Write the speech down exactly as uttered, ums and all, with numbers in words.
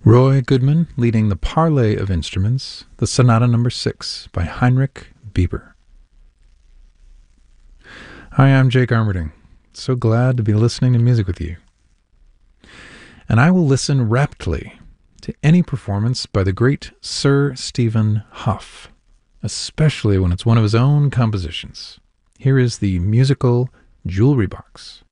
Roy Goodman leading the Parley of Instruments, the Sonata Number six by Heinrich Bieber. Hi, I'm Jake Armerding. So glad to be listening to music with you. And I will listen raptly to any performance by the great Sir Stephen Hough, especially when it's one of his own compositions. Here is the musical Jewelry Box.